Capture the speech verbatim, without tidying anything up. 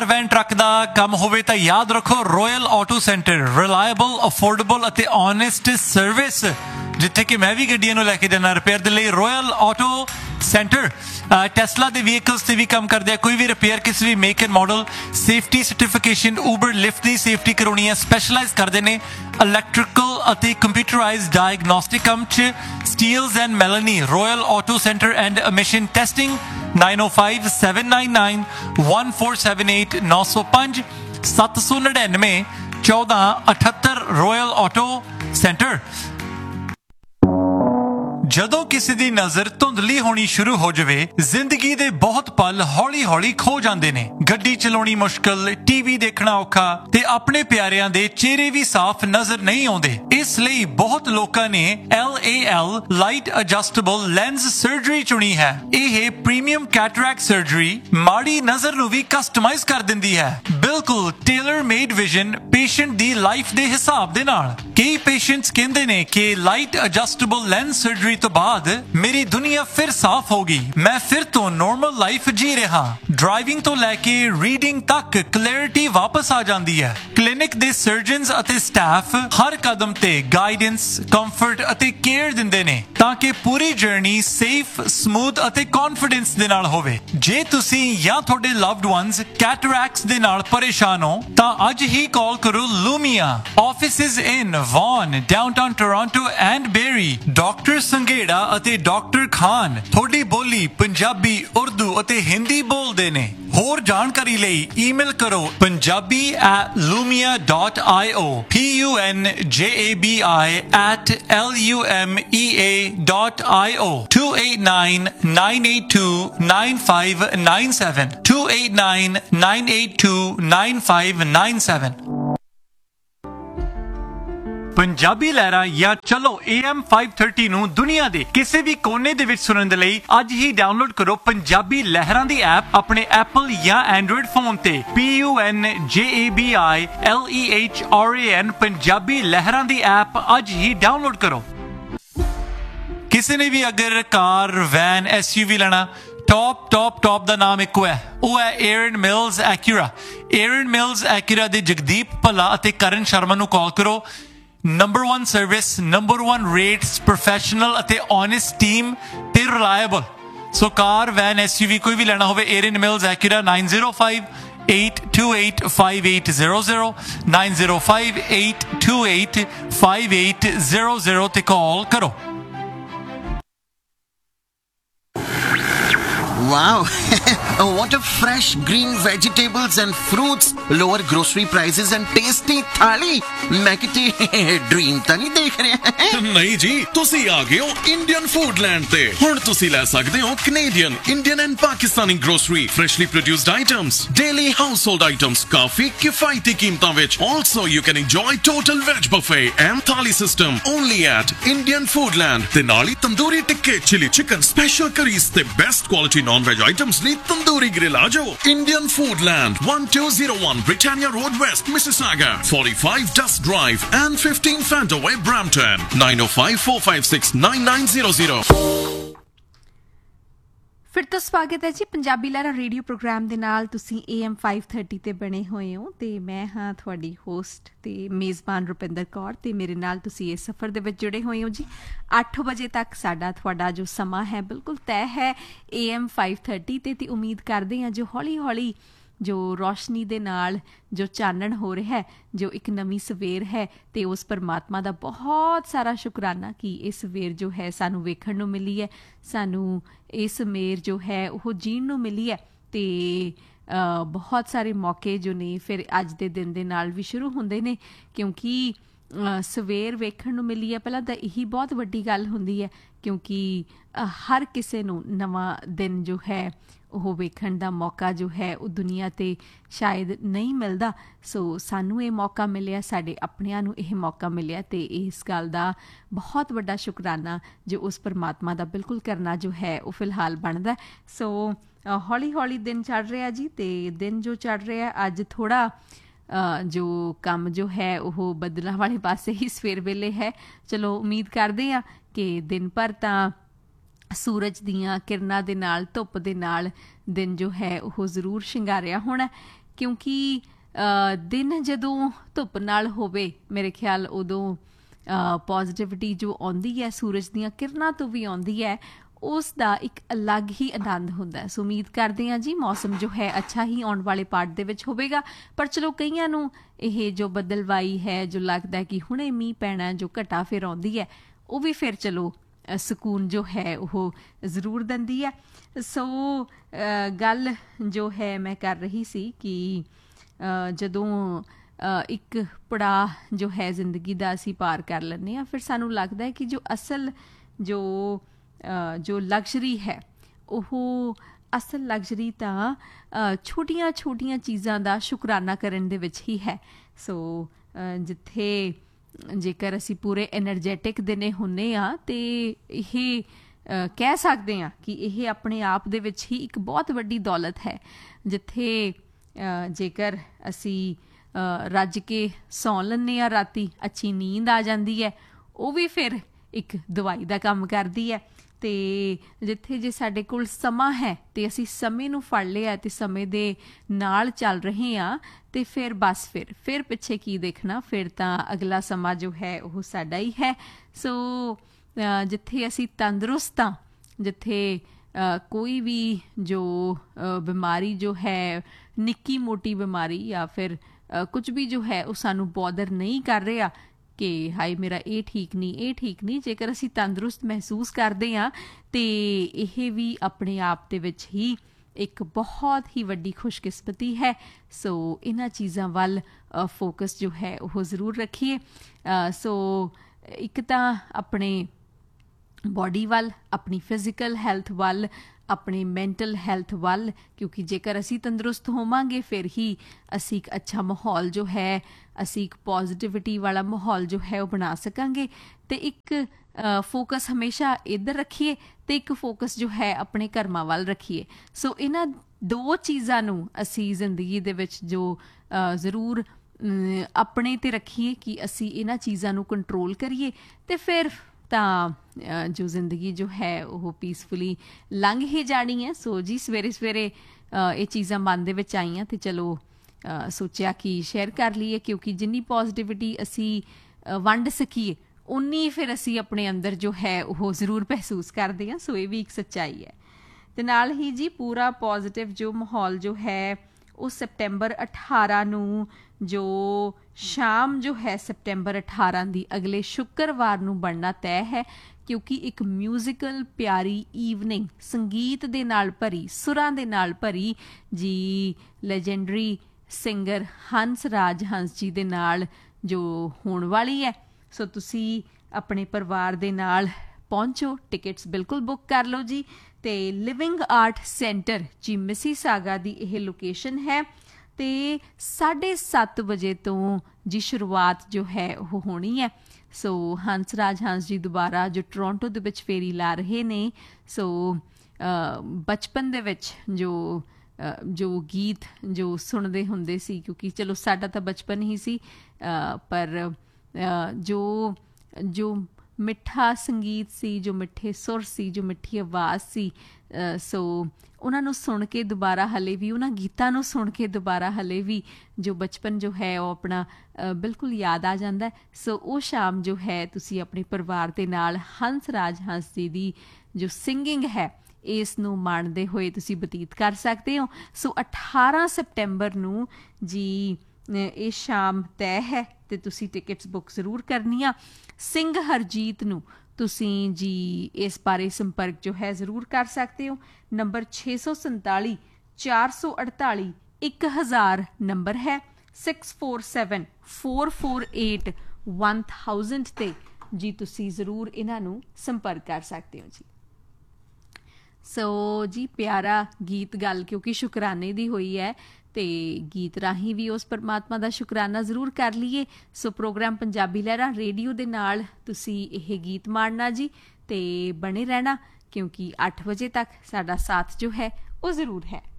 Van truck ਦਾ ਕੰਮ ਹੋਵੇ ਤਾਂ ਯਾਦ ਰੱਖੋ royal auto centre, reliable, affordable ਅਤੇ ਓਨੈਸਟ ਸਰਵਿਸ, ਜਿੱਥੇ ਕਿ ਮੈਂ ਵੀ ਗੱਡੀਆਂ ਨੂੰ ਲੈ ਕੇ ਜਾਣਾ ਰਿਪੇਅਰ ਦੇ ਲਈ। ਰੋਇਲ ਆਟੋ ਸੈਂਟਰ ਟੈਸਲਾ ਦੇ ਵਹੀਕਲਸ ਤੇ ਵੀ ਕੰਮ ਕਰਦੇ ਆ। ਕੋਈ ਵੀ ਰਿਪੇਅਰ ਕਿਸੇ ਵੀ make and model, safety certification, Uber lift the safety ਕਰਾਉਣੀ ਹੈ, ਸਪੈਸ਼ਲਾਈਜ਼ ਕਰਦੇ ਨੇ ਇਲੈਕਟ੍ਰੀਕਲ ਅਤੇ ਕੰਪਿਊਟਰਾਈਜ਼ਡ ਡਾਇਗਨੋਸਟਿਕ ਕੰਮ 'ਚ। Steeles and ਮੈਲਨੀ, royal auto centre and emission testing, nine oh five seven nine nine one four seven eight ਨੌ ਸੌ ਪੰਜ ਸੱਤ ਸੌ ਨੜਿਨਵੇਂ ਚੌਦਾਂ ਅਠੱਤਰ। Royal auto centre. ਜਦੋਂ ਕਿਸੇ ਦੀ ਨਜ਼ਰ ਧੁੰਦਲੀ ਹੋਣੀ ਸ਼ੁਰੂ ਹੋ ਜਾਵੇ, ਜ਼ਿੰਦਗੀ ਦੇ ਬਹੁਤ ਪਲ ਹੌਲੀ-ਹੌਲੀ ਖੋ ਜਾਂਦੇ ਨੇ। ਗੱਡੀ ਚਲਾਉਣੀ ਮੁਸ਼ਕਲ, ਟੀਵੀ ਦੇਖਣਾ ਔਖਾ ਤੇ ਆਪਣੇ ਪਿਆਰਿਆਂ ਦੇ ਚਿਹਰੇ ਵੀ ਸਾਫ਼ ਨਜ਼ਰ ਨਹੀਂ ਆਉਂਦੇ। ਇਸ ਲਈ ਬਹੁਤ ਲੋਕਾਂ ਨੇ L A L light adjustable lens surgery ਚੁਣੀ ਹੈ। ਇਹ ਪ੍ਰੀਮੀਅਮ ਕੈਟਰੈਕਟ ਸਰਜਰੀ ਮਾੜੀ ਨਜ਼ਰ ਨੂੰ ਵੀ ਕਸਟਮਾਈਜ਼ ਕਰ ਦਿੰਦੀ ਹੈ, ਬਿਲਕੁਲ ਟੇਲਰ ਮੇਡ ਵਿਜ਼ਨ ਪੇਸ਼ੈਂਟ ਦੀ ਲਾਈਫ ਦੇ ਹਿਸਾਬ ਦੇ ਨਾਲ। ਕਈ ਪੇਸ਼ੈਂਟਸ ਕਹਿੰਦੇ ਨੇ ਕਿ ਲਾਈਟ ਐਡਜਸਟੇਬਲ ਲੈਂਸ ਸਰਜਰੀ ਤੋਂ ਬਾਅਦ ਮੇਰੀ ਦੁਨੀਆ ਫਿਰ ਸਾਫ਼ ਹੋ ਗਈ, ਮੈਂ ਫਿਰ ਤੋਂ ਨਾਰਮਲ ਲਾਈਫ ਜੀ ਰਿਹਾ। ਡਰਾਈਵਿੰਗ ਤੋਂ ਲੈ ਕੇ ਰੀਡਿੰਗ ਤੱਕ ਕਲੈਰਿਟੀ ਵਾਪਸ ਆ ਜਾਂਦੀ ਹੈ। ਕਲੀਨਿਕ ਦੇ ਸਰਜਨਸ ਅਤੇ ਸਟਾਫ ਹਰ ਕਦਮ ਤੇ ਗਾਈਡੈਂਸ, ਕੰਫਰਟ ਅਤੇ ਕੇਅਰ ਦਿੰਦੇ ਨੇ ਤਾਂ ਕਿ ਪੂਰੀ ਜਰਨੀ ਸੇਫ, ਸਮੂਥ ਅਤੇ ਕੌਨਫੀਡੈਂਸ ਦੇ ਨਾਲ ਹੋਵੇ। ਜੇ ਤੁਸੀਂ ਜਾਂ ਤੁਹਾਡੇ ਲਵਡ ਵਨਸ ਕੈਟਰੈਕਟਸ ਦੇ ਨਾਲ ਪਰੇਸ਼ਾਨ ਹੋ ਤਾਂ ਅੱਜ ਹੀ ਕਾਲ ਕਰੋ ਲੂਮੀਆ। Offices in won, downtown Toronto and berry. Doctor Sanghera ਅਤੇ ਡਾਕਟਰ ਖਾਨ ਤੁਹਾਡੀ ਬੋਲੀ ਪੰਜਾਬੀ, ਉਰਦੂ ਅਤੇ ਹਿੰਦੀ ਬੋਲਦੇ ਨੇ। ਹੋਰ ਜਾਣਕਾਰੀ ਲਈ ਈਮੇਲ ਕਰੋ punjabi at lumia dot io, P U N J A B I at L U M E A dot io, two eight nine nine eight two nine five nine seven, two eight nine nine eight two nine five nine seven। Punjabi ਲਹਿਰਾਂ ਜਾਂ ਚਲੋ A M five thirty ਨੂੰ ਦੁਨੀਆ ਦੇ ਕਿਸੇ ਵੀ ਕੋਨੇ ਦੇ ਵਿੱਚ ਸੁਣਨ ਦੇ ਲਈ ਅੱਜ ਹੀ ਡਾਊਨਲੋਡ ਕਰੋ ਪੰਜਾਬੀ ਲਹਿਰਾਂ ਦੀ ਐਪ ਆਪਣੇ ਐਪਲ ਜਾਂ ਐਂਡਰੋਇਡ ਫੋਨ ਤੇ। P U N J A B I L E H R A N Punjabi ਲਹਿਰਾਂ ਦੀ ਐਪ ਅੱਜ ਹੀ ਡਾਊਨਲੋਡ ਕਰੋ। ਕਿਸੇ ਨੇ ਵੀ ਅਗਰ ਕਾਰ, ਵੈਨ, S U V ਲੈਣਾ, ਟੌਪ ਟੌਪ ਟੌਪ ਦਾ ਨਾਮ ਇੱਕੋ ਹੈ, ਉਹ ਹੈ ਏਰਨ ਮਿਲਸ ਐਕੂਰਾ। ਏਰਨ ਮਿਲਸ ਐਕੂਰਾ ਦੇ ਜਗਦੀਪ ਭੱਲਾ ਅਤੇ ਕਰਨ ਸ਼ਰਮਾ ਨੂੰ ਕਾਲ ਕਰੋ। Number one service, number one rates, professional ਅਤੇ ਓਨੈਸਟ ਟੀਮ ਤੇ ਰਿਲਾਇਬਲ। ਸੋ ਕਾਰ, ਵੈਨ, S U V ਕੋਈ ਵੀ ਲੈਣਾ ਹੋਵੇ, ਏਰਨ mills ਐਕੂਰਾ nine zero five eight two eight five eight zero zero, nine zero five eight two eight five eight zero zero ਤੇ ਕਾਲ ਕਰੋ। Wow, what a fresh green vegetables and fruits, lower grocery prices and tasty thali। मैं किते dream ਤਾਂ ਨਹੀਂ ਦੇਖ ਰਿਹਾ। ਨਹੀਂ ਜੀ, ਤੁਸੀਂ ਆ ਗਏ ਹੋ ਇੰਡੀਅਨ ਫੂਡਲੈਂਡ ਤੇ। ਹੁਣ ਤੁਸੀਂ ਲੈ ਸਕਦੇ ਹੋ Canadian, Indian and Pakistani grocery, freshly produced items, daily household items, ਕਾਫੀ ਕਿਫਾਇਤੀ ਕੀਮਤਾਂ ਵਿੱਚ। Also you can enjoy total veg buffet and thali system only at Indian Foodland। ਤੇ ਨਾਲ ਹੀ tandoori ਟਿੱਕੇ, chili chicken, special curries ਤੇ best quality non-veg items ਲਈ tandoori grill ਆ ਜਾਓ। Indian Foodland, one two zero one Britannia Road West, Mississauga, forty-five Dust Drive and fifteen Fantaway, Brampton, nine oh five four five six nine nine zero zero। ਫਿਰ ਤੋਂ ਸਵਾਗਤ ਹੈ ਜੀ ਪੰਜਾਬੀ ਲਹਿਰਾਂ radio programme ਦੇ ਨਾਲ। ਤੁਸੀਂ A M five thirty ਤੇ ਬਣੇ ਹੋਏ ਹੋ ਤੇ ਮੈਂ ਹਾਂ ਤੁਹਾਡੀ ਹੋਸਟ ਤੇ ਮੇਜ਼ਬਾਨ ਰੁਪਿੰਦਰ ਕੌਰ, ਤੇ ਮੇਰੇ ਨਾਲ ਤੁਸੀਂ ਇਸ ਸਫ਼ਰ ਦੇ ਵਿੱਚ ਜੁੜੇ ਹੋਏ ਹੋ ਜੀ। ਅੱਠ ਵਜੇ ਤੱਕ ਸਾਡਾ ਤੁਹਾਡਾ ਜੋ ਸਮਾਂ ਹੈ ਬਿਲਕੁਲ ਤੈਅ ਹੈ A M five thirty ਤੇ। ਤੇ ਉਮੀਦ ਕਰਦੇ ਹਾਂ ਜੋ ਹੌਲੀ ਹੌਲੀ ਜੋ ਰੌਸ਼ਨੀ ਦੇ ਨਾਲ ਜੋ ਚਾਨਣ ਹੋ ਰਿਹਾ ਹੈ, ਜੋ ਇੱਕ ਨਵੀਂ ਸਵੇਰ ਹੈ, ਤੇ ਉਸ ਪਰਮਾਤਮਾ ਦਾ ਬਹੁਤ ਸਾਰਾ ਸ਼ੁਕਰਾਨਾ ਕਿ ਇਹ ਸਵੇਰ ਜੋ ਹੈ ਸਾਨੂੰ ਵੇਖਣ ਨੂੰ ਮਿਲੀ ਹੈ, ਸਾਨੂੰ ਇਹ ਸਵੇਰ ਜੋ ਹੈ ਉਹ ਜੀਣ ਨੂੰ ਮਿਲੀ ਹੈ। ਤੇ ਬਹੁਤ ਸਾਰੇ ਮੌਕੇ ਜੋ ਨੇ ਫਿਰ ਅੱਜ ਦੇ ਦਿਨ ਦੇ ਨਾਲ ਵੀ ਸ਼ੁਰੂ ਹੁੰਦੇ ਨੇ, ਕਿਉਂਕਿ ਸਵੇਰ ਵੇਖਣ ਨੂੰ ਮਿਲੀ ਹੈ ਪਹਿਲਾਂ ਤਾਂ ਇਹੀ ਬਹੁਤ ਵੱਡੀ ਗੱਲ ਹੁੰਦੀ ਹੈ, ਕਿਉਂਕਿ ਹਰ ਕਿਸੇ ਨੂੰ ਨਵਾਂ ਦਿਨ ਜੋ ਹੈ ਉਹ ਵੇਖਣ ਦਾ ਮੌਕਾ ਜੋ ਹੈ ਉਹ ਦੁਨੀਆ 'ਤੇ ਸ਼ਾਇਦ ਨਹੀਂ ਮਿਲਦਾ। ਸੋ ਸਾਨੂੰ ਇਹ ਮੌਕਾ ਮਿਲਿਆ, ਸਾਡੇ ਆਪਣਿਆਂ ਨੂੰ ਇਹ ਮੌਕਾ ਮਿਲਿਆ, ਅਤੇ ਇਸ ਗੱਲ ਦਾ ਬਹੁਤ ਵੱਡਾ ਸ਼ੁਕਰਾਨਾ ਜੋ ਉਸ ਪਰਮਾਤਮਾ ਦਾ ਬਿਲਕੁਲ ਕਰਨਾ ਜੋ ਹੈ ਉਹ ਫਿਲਹਾਲ ਬਣਦਾ। ਸੋ ਹੌਲੀ ਹੌਲੀ ਦਿਨ ਚੜ੍ਹ ਰਿਹਾ ਜੀ, ਅਤੇ ਦਿਨ ਜੋ ਚੜ੍ਹ ਰਿਹਾ ਅੱਜ ਥੋੜ੍ਹਾ ਜੋ ਕੰਮ ਜੋ ਹੈ ਉਹ ਬੱਦਲਾਂ ਵਾਲੇ ਪਾਸੇ ਹੀ ਸਵੇਰ ਵੇਲੇ ਹੈ। ਚਲੋ ਉਮੀਦ ਕਰਦੇ ਹਾਂ ਕਿ ਦਿਨ ਭਰ ਤਾਂ ਸੂਰਜ ਦੀਆਂ ਕਿਰਨਾਂ ਦੇ ਨਾਲ, ਧੁੱਪ ਦੇ ਨਾਲ ਦਿਨ ਜੋ ਹੈ ਉਹ ਜ਼ਰੂਰ ਸ਼ਿੰਗਾਰਿਆ ਹੋਣਾ। ਕਿਉਂਕਿ ਅ, ਦਿਨ ਜਦੋਂ ਧੁੱਪ ਨਾਲ ਹੋਵੇ ਮੇਰੇ ਖਿਆਲ ਉਦੋਂ ਪੋਜ਼ਿਟਿਵਿਟੀ ਜੋ ਆਉਂਦੀ ਹੈ ਸੂਰਜ ਦੀਆਂ ਕਿਰਨਾਂ ਤੋਂ ਵੀ ਆਉਂਦੀ ਹੈ, ਉਸ ਦਾ ਇੱਕ ਅਲੱਗ ਹੀ ਆਨੰਦ ਹੁੰਦਾ ਹੈ। ਸੋ ਉਮੀਦ ਕਰਦੇ ਹਾਂ ਜੀ ਮੌਸਮ ਜੋ ਹੈ ਅੱਛਾ ਹੀ ਆਉਣ ਵਾਲੇ ਪਾਰਟ ਦੇ ਵਿੱਚ ਹੋਵੇਗਾ। ਪਰ ਚਲੋ ਕਈਆਂ ਨੂੰ ਇਹ ਜੋ ਬੱਦਲਵਾਈ ਹੈ, ਜੋ ਲੱਗਦਾ ਕਿ ਹੁਣੇ ਮੀਂਹ ਪੈਣਾ, ਜੋ ਘਟਾ ਫਿਰ ਆਉਂਦੀ ਹੈ, ਉਹ ਵੀ ਫਿਰ ਚਲੋ ਸਕੂਨ ਜੋ ਹੈ ਉਹ ਜ਼ਰੂਰ ਦਿੰਦੀ ਹੈ। ਸੋ ਗੱਲ ਜੋ ਹੈ ਮੈਂ ਕਰ ਰਹੀ ਸੀ ਕਿ ਜਦੋਂ ਇੱਕ ਪੜਾਅ ਜੋ ਹੈ ਜ਼ਿੰਦਗੀ ਦਾ ਅਸੀਂ ਪਾਰ ਕਰ ਲੈਂਦੇ ਹਾਂ, ਫਿਰ ਸਾਨੂੰ ਲੱਗਦਾ ਹੈ ਕਿ ਜੋ ਅਸਲ ਜੋ ਜੋ ਲਗਜ਼ਰੀ ਹੈ ਉਹ ਅਸਲ ਲਗਜ਼ਰੀ ਤਾਂ ਛੋਟੀਆਂ ਛੋਟੀਆਂ ਚੀਜ਼ਾਂ ਦਾ ਸ਼ੁਕਰਾਨਾ ਕਰਨ ਦੇ ਵਿੱਚ ਹੀ ਹੈ। ਸੋ ਜਿੱਥੇ ਜੇਕਰ ਅਸੀਂ ਪੂਰੇ ਐਨਰਜੈਟਿਕ ਦਿਨੇ ਹੁੰਦੇ ਹਾਂ ਅਤੇ ਇਹ ਕਹਿ ਸਕਦੇ ਹਾਂ ਕਿ ਇਹ ਆਪਣੇ ਆਪ ਦੇ ਵਿੱਚ ਹੀ ਇੱਕ ਬਹੁਤ ਵੱਡੀ ਦੌਲਤ ਹੈ। ਜਿੱਥੇ ਜੇਕਰ ਅਸੀਂ ਰੱਜ ਕੇ ਸੌਂ ਲੈਂਦੇ ਹਾਂ, ਰਾਤੀ ਅੱਛੀ ਨੀਂਦ ਆ ਜਾਂਦੀ ਹੈ, ਉਹ ਵੀ ਫਿਰ ਇੱਕ ਦਵਾਈ ਦਾ ਕੰਮ ਕਰਦੀ ਹੈ। ਅਤੇ ਜਿੱਥੇ ਜੇ ਸਾਡੇ ਕੋਲ ਸਮਾਂ ਹੈ ਅਤੇ ਅਸੀਂ ਸਮੇਂ ਨੂੰ ਫੜ ਲਿਆ ਅਤੇ ਸਮੇਂ ਦੇ ਨਾਲ ਚੱਲ ਰਹੇ ਹਾਂ, ਅਤੇ ਫਿਰ ਬਸ ਫਿਰ ਫਿਰ ਪਿੱਛੇ ਕੀ ਦੇਖਣਾ, ਫਿਰ ਤਾਂ ਅਗਲਾ ਸਮਾਂ ਜੋ ਹੈ ਉਹ ਸਾਡਾ ਹੀ ਹੈ। ਸੋ ਜਿੱਥੇ ਅਸੀਂ ਤੰਦਰੁਸਤ ਹਾਂ, ਜਿੱਥੇ ਕੋਈ ਵੀ ਜੋ ਬਿਮਾਰੀ ਜੋ ਹੈ, ਨਿੱਕੀ ਮੋਟੀ ਬਿਮਾਰੀ ਜਾਂ ਫਿਰ ਕੁਝ ਵੀ ਜੋ ਹੈ ਉਹ ਸਾਨੂੰ ਬੋਦਰ ਨਹੀਂ ਕਰ ਰਿਹਾ ਕਿ ਹਾਏ ਮੇਰਾ ਇਹ ਠੀਕ ਨਹੀਂ, ਇਹ ਠੀਕ ਨਹੀਂ। ਜੇਕਰ ਅਸੀਂ ਤੰਦਰੁਸਤ ਮਹਿਸੂਸ ਕਰਦੇ ਹਾਂ ਅਤੇ ਇਹ ਵੀ ਆਪਣੇ ਆਪ ਦੇ ਵਿੱਚ ਹੀ ਇੱਕ ਬਹੁਤ ਹੀ ਵੱਡੀ ਖੁਸ਼ਕਿਸਮਤੀ ਹੈ। ਸੋ ਇਹਨਾਂ ਚੀਜ਼ਾਂ ਵੱਲ ਫੋਕਸ ਜੋ ਹੈ ਉਹ ਜ਼ਰੂਰ ਰੱਖੀਏ। ਸੋ ਇੱਕ ਤਾਂ ਆਪਣੇ ਬੋਡੀ ਵੱਲ, ਆਪਣੀ ਫਿਜ਼ੀਕਲ ਹੈਲਥ ਵੱਲ, ਆਪਣੇ ਮੈਂਟਲ ਹੈਲਥ ਵੱਲ, ਕਿਉਂਕਿ ਜੇਕਰ ਅਸੀਂ ਤੰਦਰੁਸਤ ਹੋਵਾਂਗੇ ਫਿਰ ਹੀ ਅਸੀਂ ਇੱਕ ਅੱਛਾ ਮਾਹੌਲ ਜੋ ਹੈ, ਅਸੀਂ ਇੱਕ ਪੋਜ਼ੀਟਿਵਿਟੀ ਵਾਲਾ ਮਾਹੌਲ ਜੋ ਹੈ ਉਹ ਬਣਾ ਸਕਾਂਗੇ। ਅਤੇ ਇੱਕ ਫੋਕਸ ਹਮੇਸ਼ਾ ਇੱਧਰ ਰੱਖੀਏ ਅਤੇ ਇੱਕ ਫੋਕਸ ਜੋ ਹੈ ਆਪਣੇ ਕਰਮਾਂ ਵੱਲ ਰੱਖੀਏ। ਸੋ ਇਹਨਾਂ ਦੋ ਚੀਜ਼ਾਂ ਨੂੰ ਅਸੀਂ ਜ਼ਿੰਦਗੀ ਦੇ ਵਿੱਚ ਜੋ ਜ਼ਰੂਰ ਆਪਣੇ 'ਤੇ ਰੱਖੀਏ ਕਿ ਅਸੀਂ ਇਹਨਾਂ ਚੀਜ਼ਾਂ ਨੂੰ ਕੰਟਰੋਲ ਕਰੀਏ, ਅਤੇ ਫਿਰ ਤਾਂ ਜੋ ਜ਼ਿੰਦਗੀ ਜੋ ਹੈ ਉਹ ਪੀਸਫੁਲੀ ਲੰਘ ਹੀ ਜਾਣੀ ਹੈ। ਸੋ ਜੀ ਸਵੇਰੇ ਸਵੇਰੇ ਇਹ ਚੀਜ਼ਾਂ ਮਨ ਦੇ ਵਿੱਚ ਆਈਆਂ ਅਤੇ ਚਲੋ ਸੋਚਿਆ ਕਿ ਸ਼ੇਅਰ ਕਰ ਲਈਏ, ਕਿਉਂਕਿ ਜਿੰਨੀ ਪੋਜ਼ੀਟਿਵਿਟੀ ਅਸੀਂ ਵੰਡ ਸਕੀਏ ਉਨੀ ਫਿਰ ਅਸੀਂ ਆਪਣੇ ਅੰਦਰ ਜੋ ਹੈ ਉਹ ਜ਼ਰੂਰ ਮਹਿਸੂਸ ਕਰਦੇ ਹਾਂ। ਸੋ ਇਹ ਵੀ ਇੱਕ ਸੱਚਾਈ ਹੈ। ਅਤੇ ਨਾਲ ਹੀ ਜੀ ਪੂਰਾ ਪੋਜ਼ੀਟਿਵ ਜੋ ਮਾਹੌਲ ਜੋ ਹੈ ਉਹ ਸੈਪਟੈਂਬਰ ਅਠਾਰਾਂ ਨੂੰ, ਜੋ ਸ਼ਾਮ ਜੋ ਹੈ ਸੈਪਟੈਂਬਰ ਅਠਾਰਾਂ ਦੀ ਅਗਲੇ ਸ਼ੁੱਕਰਵਾਰ ਨੂੰ ਬਣਨਾ ਤੈਅ ਹੈ, ਕਿਉਂਕਿ ਇੱਕ ਮਿਊਜ਼ੀਕਲ ਪਿਆਰੀ ਈਵਨਿੰਗ, ਸੰਗੀਤ ਦੇ ਨਾਲ ਭਰੀ, ਸੁਰਾਂ ਦੇ ਨਾਲ ਭਰੀ ਜੀ ਲੈਜੈਂਡਰੀ ਸਿੰਗਰ ਹੰਸ ਰਾਜ ਹੰਸ ਜੀ ਦੇ ਨਾਲ ਜੋ ਹੋਣ ਵਾਲੀ ਹੈ। ਸੋ ਤੁਸੀਂ ਆਪਣੇ ਪਰਿਵਾਰ ਦੇ ਨਾਲ ਪਹੁੰਚੋ, ਟਿਕਟਸ ਬਿਲਕੁਲ ਬੁੱਕ ਕਰ ਲਓ ਜੀ। ਅਤੇ ਲਿਵਿੰਗ ਆਰਟ ਸੈਂਟਰ ਜੀ ਮਿਸੀਸਾਗਾ ਦੀ ਇਹ ਲੋਕੇਸ਼ਨ ਹੈ ਅਤੇ ਸਾਢੇ ਸੱਤ ਵਜੇ ਤੋਂ ਜੀ ਸ਼ੁਰੂਆਤ ਜੋ ਹੈ ਉਹ ਹੋਣੀ ਹੈ। ਸੋ ਹੰਸ ਰਾਜ ਹੰਸ ਜੀ ਦੁਬਾਰਾ ਜੋ ਟੋਰਾਂਟੋ ਦੇ ਵਿੱਚ ਫੇਰੀ ਲਾ ਰਹੇ ਨੇ, ਸੋ ਬਚਪਨ ਦੇ ਵਿੱਚ ਜੋ ਜੋ ਗੀਤ ਜੋ ਸੁਣਦੇ ਹੁੰਦੇ ਸੀ, ਕਿਉਂਕਿ ਚਲੋ ਸਾਡਾ ਤਾਂ ਬਚਪਨ ਹੀ ਸੀ, ਪਰ ਜੋ ਜੋ ਮਿੱਠਾ ਸੰਗੀਤ ਸੀ, ਜੋ ਮਿੱਠੇ ਸੁਰ ਸੀ, ਜੋ ਮਿੱਠੀ ਆਵਾਜ਼ ਸੀ, ਸੋ ਉਹਨਾਂ ਨੂੰ ਸੁਣ ਕੇ ਦੁਬਾਰਾ ਹਲੇ ਵੀ, ਉਹਨਾਂ ਗੀਤਾਂ ਨੂੰ ਸੁਣ ਕੇ ਦੁਬਾਰਾ ਹਲੇ ਵੀ ਜੋ ਬਚਪਨ ਜੋ ਹੈ ਉਹ ਆਪਣਾ ਬਿਲਕੁਲ ਯਾਦ ਆ ਜਾਂਦਾ। ਸੋ ਉਹ ਸ਼ਾਮ ਜੋ ਹੈ ਤੁਸੀਂ ਆਪਣੇ ਪਰਿਵਾਰ ਦੇ ਨਾਲ ਹੰਸ ਰਾਜ ਹੰਸ ਜੀ ਦੀ ਜੋ ਸਿੰਗਿੰਗ ਹੈ ਇਸ ਨੂੰ ਮਾਣਦੇ ਹੋਏ ਤੁਸੀਂ ਬਤੀਤ ਕਰ ਸਕਦੇ ਹੋ। ਸੋ ਅਠਾਰਾਂ ਸੈਪਟੈਂਬਰ ਨੂੰ ਜੀ ਇਹ ਸ਼ਾਮ ਤੈਅ ਹੈ ਅਤੇ ਤੁਸੀਂ ਟਿਕਟਸ ਬੁੱਕ ਜ਼ਰੂਰ ਕਰਨੀਆਂ। ਸਿੰਘ ਹਰਜੀਤ ਨੂੰ ਤੁਸੀਂ ਜੀ ਇਸ ਬਾਰੇ ਸੰਪਰਕ ਜੋ ਹੈ ਜ਼ਰੂਰ ਕਰ ਸਕਦੇ ਹੋ। ਨੰਬਰ ਛੇ ਸੌ ਸੰਤਾਲੀ ਚਾਰ ਸੌ ਅੜਤਾਲੀ ਇੱਕ ਹਜ਼ਾਰ ਨੰਬਰ ਹੈ, six four seven four four eight one thousand 'ਤੇ ਜੀ ਤੁਸੀਂ ਜ਼ਰੂਰ ਇਹਨਾਂ ਨੂੰ ਸੰਪਰਕ ਕਰ ਸਕਦੇ ਹੋ ਜੀ। ਸੋ ਜੀ ਪਿਆਰਾ ਗੀਤ ਗੱਲ ਕਿਉਂਕਿ ਸ਼ੁਕਰਾਨੇ ਦੀ ਹੋਈ ਹੈ ਅਤੇ ਗੀਤ ਰਾਹੀਂ ਵੀ ਉਸ ਪਰਮਾਤਮਾ ਦਾ ਸ਼ੁਕਰਾਨਾ ਜ਼ਰੂਰ ਕਰ ਲਈਏ। ਸੋ ਪ੍ਰੋਗਰਾਮ ਪੰਜਾਬੀ ਲਹਿਰਾਂ ਰੇਡੀਓ ਦੇ ਨਾਲ ਤੁਸੀਂ ਇਹ ਗੀਤ ਮਾਣਨਾ ਜੀ ਅਤੇ ਬਣੇ ਰਹਿਣਾ, ਕਿਉਂਕਿ ਅੱਠ ਵਜੇ ਤੱਕ ਸਾਡਾ ਸਾਥ ਜੋ ਹੈ ਉਹ ਜ਼ਰੂਰ ਹੈ।